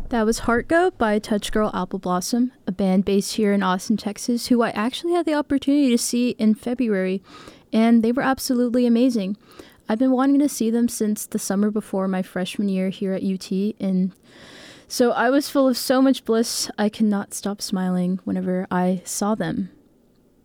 That was Heart Goat by Touch Girl Apple Blossom, a band based here in Austin, Texas, who I actually had the opportunity to see in February, and they were absolutely amazing. I've been wanting to see them since the summer before my freshman year here at UT, and so I was full of so much bliss I could not stop smiling whenever I saw them.